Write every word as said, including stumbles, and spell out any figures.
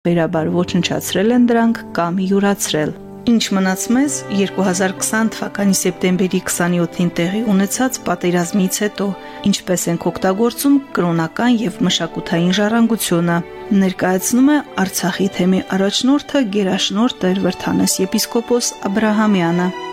վերաբար ոչնչացրել են դրանք կամ յուրացրել։ Ինչ մնաց մեզ երկու հազար քսան թվականի սեպտեմբերի քսանյոթին տեղի ունեցած պատերազմից հետո, ինչպես ենք օգտագործում կրոնական եւ մշակութային ժառանգությունը, ներկայացնում է Արցախի թեմի առաջնորդը գերաշնորհ Տեր Վրդանես եպիսկոպոս Աբրահամյանը։